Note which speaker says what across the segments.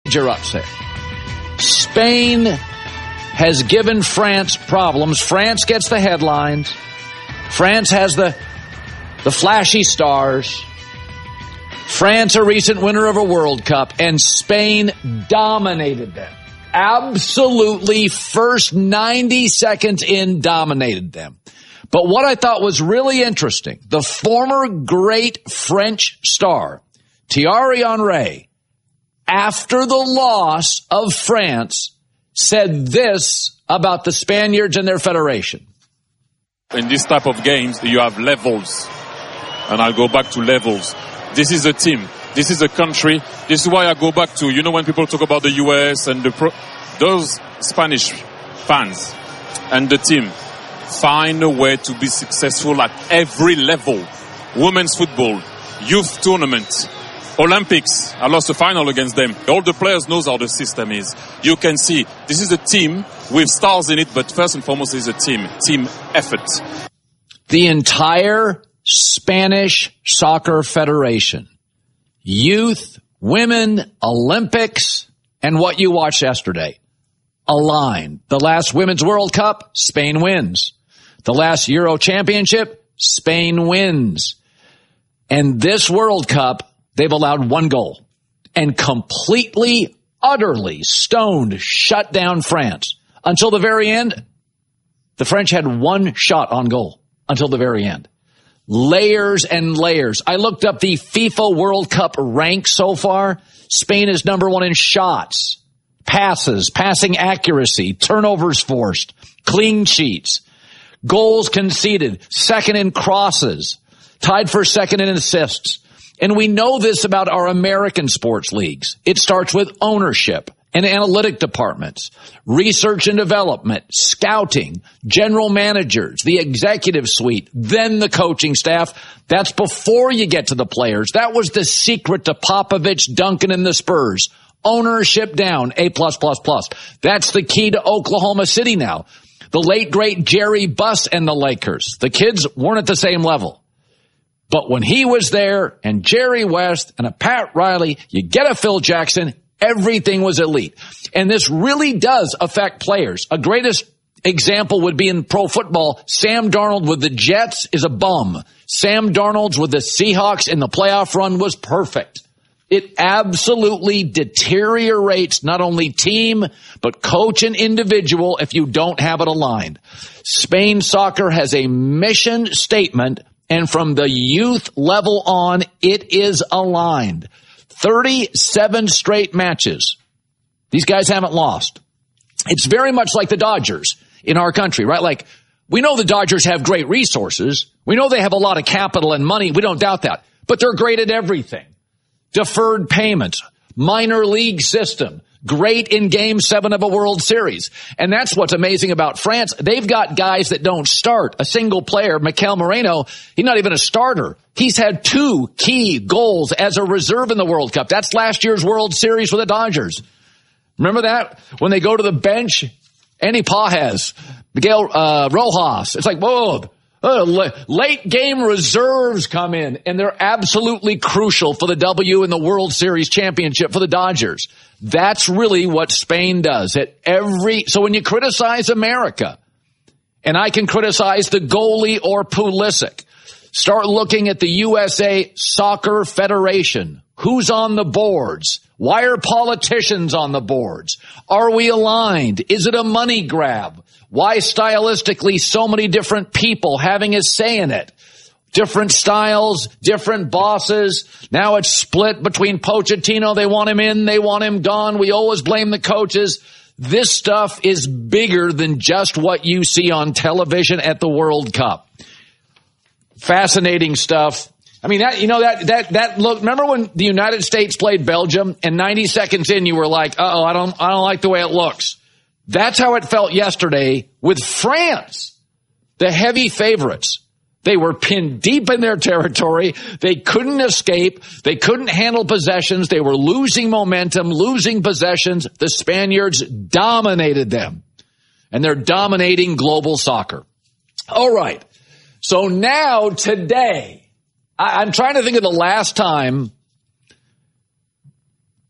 Speaker 1: major upset. Spain has given France problems. France gets the headlines. France has the flashy stars. France, a recent winner of a World Cup, and Spain dominated them. Absolutely, first 90 seconds in, dominated them. But what I thought was really interesting, the former great French star, Thierry Henry, after the loss of France, said this about the Spaniards and their federation.
Speaker 2: In this type of games, you have levels. And I'll go back to levels. This is a team. This is a country. This is why I go back to, when people talk about the US and those Spanish fans and the team find a way to be successful at every level. Women's football, youth tournament, Olympics. I lost the final against them. All the players knows how the system is. You can see this is a team with stars in it, but first and foremost is a team effort.
Speaker 1: The entire Spanish Soccer Federation, youth, women, Olympics, and what you watched yesterday, aligned. The last Women's World Cup, Spain wins. The last Euro Championship, Spain wins. And this World Cup, they've allowed one goal and completely, utterly stoned, shut down France. Until the very end, the French had one shot on goal until the very end. Layers and layers. I looked up the FIFA World Cup rank so far. Spain is number one in shots, passes, passing accuracy, turnovers forced, clean sheets, goals conceded, second in crosses, tied for second in assists. And we know this about our American sports leagues. It starts with ownership and analytic departments, research and development, scouting, general managers, the executive suite, then the coaching staff. That's before you get to the players. That was the secret to Popovich, Duncan, and the Spurs. Ownership down, A+++. That's the key to Oklahoma City now. The late, great Jerry Buss and the Lakers. The kids weren't at the same level. But when he was there, and Jerry West and a Pat Riley, you get a Phil Jackson, everything was elite. And this really does affect players. A greatest example would be in pro football. Sam Darnold with the Jets is a bum. Sam Darnold with the Seahawks in the playoff run was perfect. It absolutely deteriorates not only team, but coach and individual if you don't have it aligned. Spain soccer has a mission statement, and from the youth level on, it is aligned. 37 straight matches. These guys haven't lost. It's very much like the Dodgers in our country, right? Like, we know the Dodgers have great resources. We know they have a lot of capital and money. We don't doubt that. But they're great at everything. Deferred payments, minor league system, great in Game 7 of a World Series. And that's what's amazing about France. They've got guys that don't start. A single player, Mikel Moreno, he's not even a starter. He's had 2 key goals as a reserve in the World Cup. That's last year's World Series for the Dodgers. Remember that? When they go to the bench, Andy Pages, Miguel Rojas. It's like, whoa. Late game reserves come in, and they're absolutely crucial for the W in the World Series championship for the Dodgers. That's really what Spain does so when you criticize America, and I can criticize the goalie or Pulisic, start looking at the USA Soccer Federation. Who's on the boards? Why are politicians on the boards? Are we aligned? Is it a money grab? Why stylistically so many different people having a say in it? Different styles, different bosses. Now it's split between Pochettino. They want him in, they want him gone. We always blame the coaches. This stuff is bigger than just what you see on television at the World Cup. Fascinating stuff. I mean, that look, remember when the United States played Belgium and 90 seconds in you were like, uh-oh, I don't like the way it looks. That's how it felt yesterday with France, the heavy favorites. They were pinned deep in their territory. They couldn't escape. They couldn't handle possessions. They were losing momentum, losing possessions. The Spaniards dominated them, and they're dominating global soccer. All right. So now today, I'm trying to think of the last time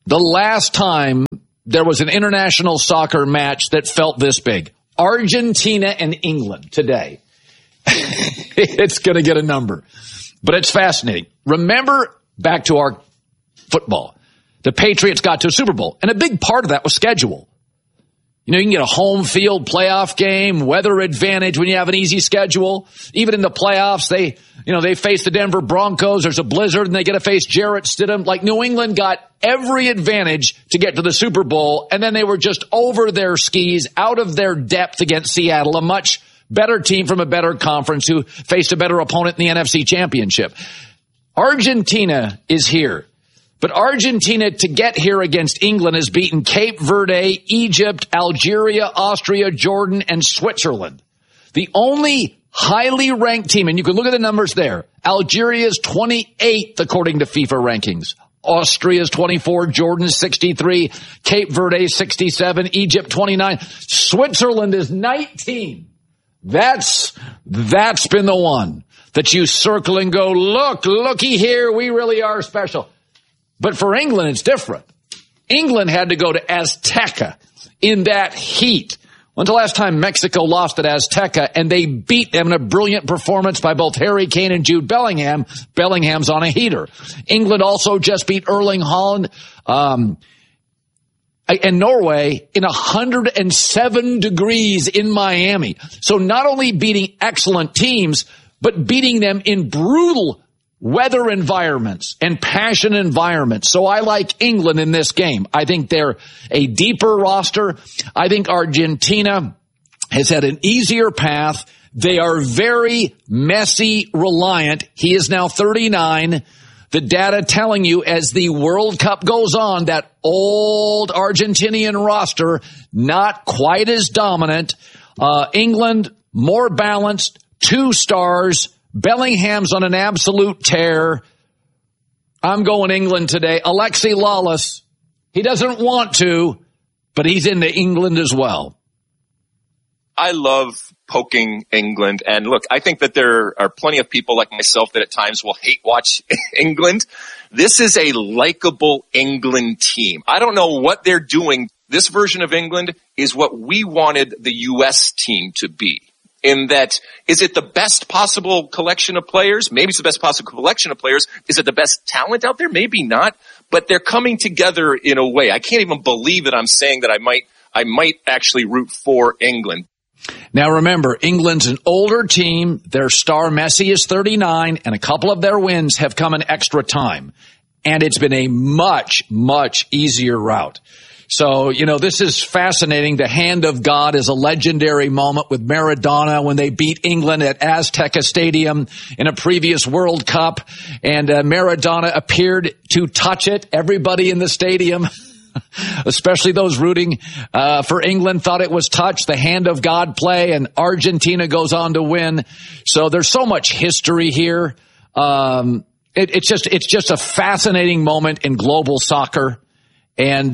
Speaker 1: the last time there was an international soccer match that felt this big. Argentina and England today. It's going to get a number. But it's fascinating. Remember, back to our football, the Patriots got to a Super Bowl, and a big part of that was schedule. You know, you can get a home field playoff game, weather advantage when you have an easy schedule. Even in the playoffs, they face the Denver Broncos. There's a blizzard and they get to face Jarrett Stidham. Like New England got every advantage to get to the Super Bowl. And then they were just over their skis, out of their depth against Seattle, a much better team from a better conference who faced a better opponent in the NFC Championship. Argentina is here. But Argentina, to get here against England, has beaten Cape Verde, Egypt, Algeria, Austria, Jordan, and Switzerland. The only highly ranked team, and you can look at the numbers there, Algeria is 28th according to FIFA rankings. Austria is 24, Jordan is 63, Cape Verde is 67, Egypt 29, Switzerland is 19. That's been the one that you circle and go, looky here, we really are special. But for England, it's different. England had to go to Azteca in that heat. When's the last time Mexico lost at Azteca? And they beat them in a brilliant performance by both Harry Kane and Jude Bellingham. Bellingham's on a heater. England also just beat Erling Haaland and Norway in 107 degrees in Miami. So not only beating excellent teams, but beating them in brutal weather environments and passion environments. So I like England in this game. I think they're a deeper roster. I think Argentina has had an easier path. They are very Messi reliant. He is now 39. The data telling you as the World Cup goes on, that old Argentinian roster, not quite as dominant. England, more balanced, 2 stars. Bellingham's on an absolute tear. I'm going England today. Alexi Lalas, he doesn't want to, but he's into England as well.
Speaker 3: I love poking England. And look, I think that there are plenty of people like myself that at times will hate watch England. This is a likable England team. I don't know what they're doing. This version of England is what we wanted the U.S. team to be. In that, is it the best possible collection of players? Maybe it's the best possible collection of players. Is it the best talent out there? Maybe not. But they're coming together in a way. I can't even believe that I'm saying that I might actually root for England.
Speaker 1: Now remember, England's an older team. Their star Messi is 39, and a couple of their wins have come in extra time. And it's been a much, much easier route. So, this is fascinating. The hand of God is a legendary moment with Maradona when they beat England at Azteca Stadium in a previous World Cup. And Maradona appeared to touch it. Everybody in the stadium, especially those rooting for England, thought it was touch. The hand of God play, and Argentina goes on to win. So there's so much history here. It's just a fascinating moment in global soccer. And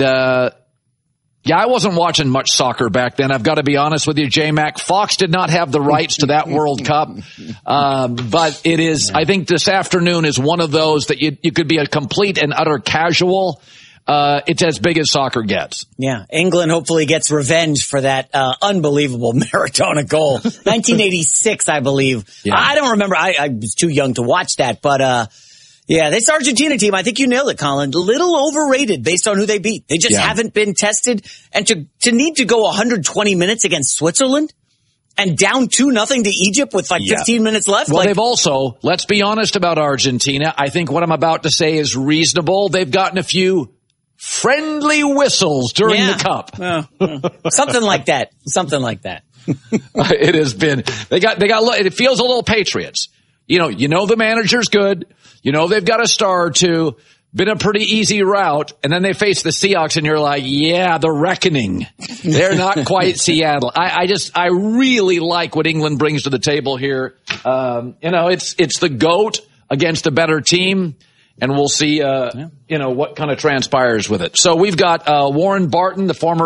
Speaker 1: I wasn't watching much soccer back then. I've got to be honest with you, J-Mac. Fox did not have the rights to that World Cup. But it is, I think this afternoon is one of those that you could be a complete and utter casual. It's as big as soccer gets.
Speaker 4: Yeah. England hopefully gets revenge for that unbelievable Maradona goal. 1986, I believe. Yeah. I don't remember. I was too young to watch that, but yeah, this Argentina team, I think you nailed it, Colin. Little overrated based on who they beat. They just haven't been tested. And to need to go 120 minutes against Switzerland and down 2-0 to Egypt with 15 minutes left.
Speaker 1: Well, they've also, let's be honest about Argentina. I think what I'm about to say is reasonable. They've gotten a few friendly whistles during the Cup.
Speaker 4: Something like that. Something like that.
Speaker 1: It has been, it feels a little Patriots. You know the manager's good. They've got a star or two. Been a pretty easy route. And then they face the Seahawks and you're like, yeah, the reckoning. They're not quite Seattle. I really like what England brings to the table here. It's the GOAT against a better team. And we'll see, what kind of transpires with it. So we've got Warren Barton, the former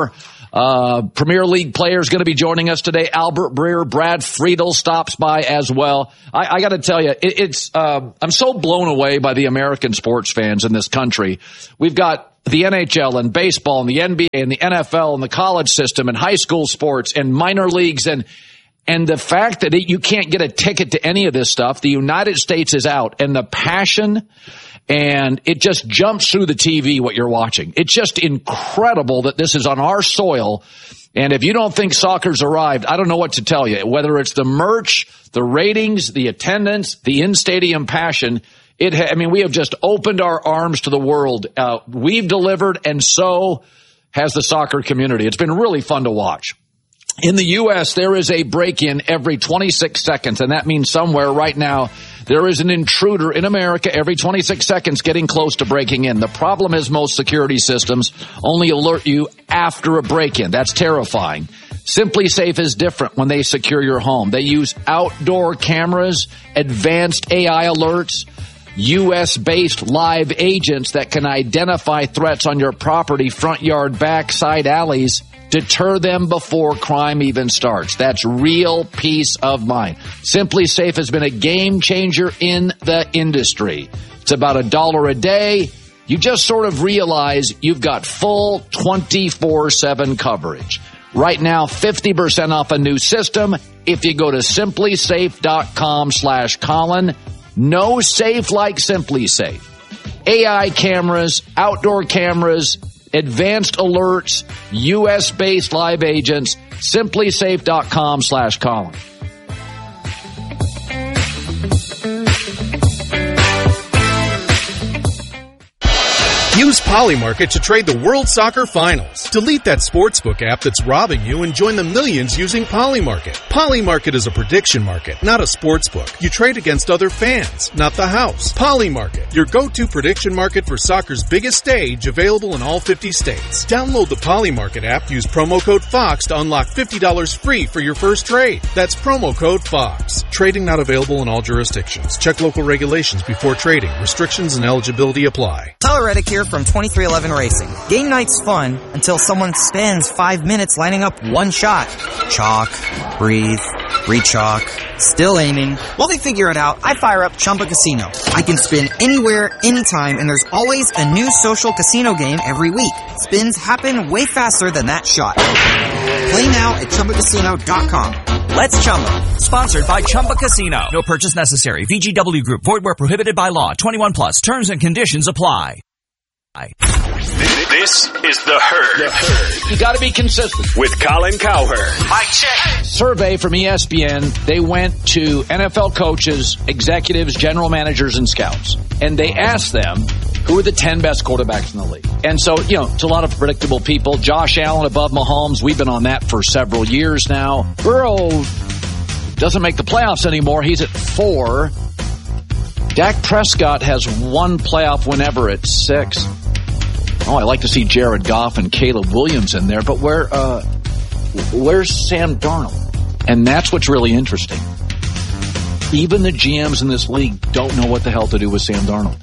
Speaker 1: Premier League players going to be joining us today. Albert Breer, Brad Friedel stops by as well. I got to tell you, I'm so blown away by the American sports fans in this country. We've got the NHL and baseball and the NBA and the NFL and the college system and high school sports and minor leagues and the fact that you can't get a ticket to any of this stuff. The United States is out, and the passion, and it just jumps through the TV what you're watching. It's just incredible that this is on our soil. And if you don't think soccer's arrived, I don't know what to tell you. Whether it's the merch, the ratings, the attendance, the in-stadium passion, we have just opened our arms to the world. We've delivered, and so has the soccer community. It's been really fun to watch. In the U.S., there is a break-in every 26 seconds, and that means somewhere right now there is an intruder in America every 26 seconds getting close to breaking in. The problem is most security systems only alert you after a break-in. That's terrifying. Simply Safe is different when they secure your home. They use outdoor cameras, advanced AI alerts, U.S.-based live agents that can identify threats on your property, front yard, back, side alleys, deter them before crime even starts. That's real peace of mind. Simply Safe has been a game changer in the industry. It's about $1 a day. You just sort of realize you've got full 24/7 coverage. Right now, 50% off a new system if you go to simplysafe.com/Colin. No safe like Simply Safe. AI cameras, outdoor cameras, advanced alerts, U.S.-based live agents, simplysafe.com/Colin.
Speaker 5: Use Polymarket to trade the World Soccer Finals. Delete that sportsbook app that's robbing you and join the millions using Polymarket. Polymarket is a prediction market, not a sportsbook. You trade against other fans, not the house. Polymarket, your go-to prediction market for soccer's biggest stage, available in all 50 states. Download the Polymarket app, use promo code FOX to unlock $50 free for your first trade. That's promo code FOX. Trading not available in all jurisdictions. Check local regulations before trading. Restrictions and eligibility apply.
Speaker 6: Tyler Reddick here from 2311 Racing. Game night's fun until someone spends 5 minutes lining up one shot. Chalk, breathe, re-chalk, still aiming. While they figure it out, I fire up Chumba Casino. I can spin anywhere, anytime, and there's always a new social casino game every week. Spins happen way faster than that shot. Play now at ChumbaCasino.com. Let's Chumba.
Speaker 7: Sponsored by Chumba Casino. No purchase necessary. VGW Group. Void where prohibited by law. 21 plus. Terms and conditions apply.
Speaker 8: This is The Herd.
Speaker 1: You got to be consistent.
Speaker 8: With Colin Cowherd.
Speaker 1: Mic check. Survey from ESPN. They went to NFL coaches, executives, general managers, and scouts. And they asked them, who are the 10 best quarterbacks in the league? And so, it's a lot of predictable people. Josh Allen above Mahomes. We've been on that for several years now. Burrow doesn't make the playoffs anymore. He's at 4. Dak Prescott has one playoff win ever at 6. Oh, I like to see Jared Goff and Caleb Williams in there, but where's Sam Darnold? And that's what's really interesting. Even the GMs in this league don't know what the hell to do with Sam Darnold.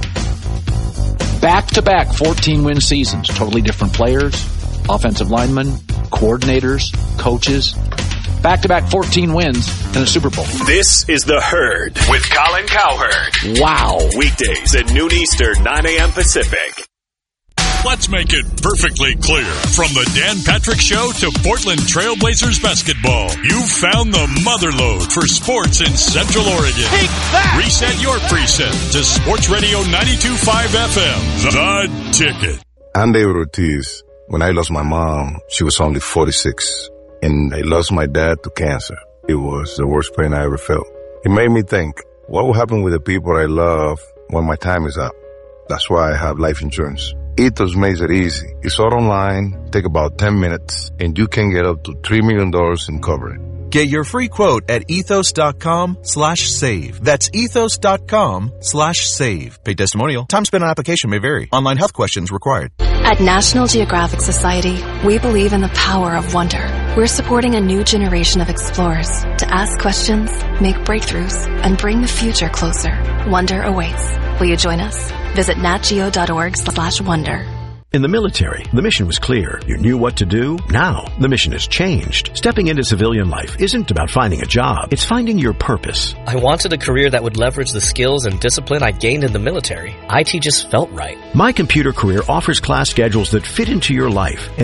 Speaker 1: Back-to-back 14-win seasons, totally different players, offensive linemen, coordinators, coaches. Back-to-back 14 wins and a Super Bowl.
Speaker 8: This is The Herd with Colin Cowherd.
Speaker 1: Wow.
Speaker 8: Weekdays at noon Eastern, 9 a.m. Pacific.
Speaker 9: Let's make it perfectly clear. From the Dan Patrick Show to Portland Trailblazers basketball, you've found the motherlode for sports in Central Oregon.
Speaker 1: Take that!
Speaker 9: Reset your preset to Sports Radio 92.5 FM. The Ticket.
Speaker 10: I'm David Ortiz. When I lost my mom, she was only 46. And I lost my dad to cancer. It was the worst pain I ever felt. It made me think, what will happen with the people I love when my time is up? That's why I have life insurance. Ethos makes it easy. It's all online, take about 10 minutes, and you can get up to $3 million in coverage.
Speaker 11: Get your free quote at ethos.com/save. That's ethos.com/save. Paid testimonial. Time spent on application may vary. Online health questions required.
Speaker 12: At National Geographic Society, we believe in the power of wonder. We're supporting a new generation of explorers to ask questions, make breakthroughs, and bring the future closer. Wonder awaits. Will you join us? Visit natgeo.org/wonder.
Speaker 13: In the military, the mission was clear. You knew what to do. Now, the mission has changed. Stepping into civilian life isn't about finding a job. It's finding your purpose.
Speaker 14: I wanted a career that would leverage the skills and discipline I gained in the military. IT just felt right.
Speaker 13: My Computer Career offers class schedules that fit into your life and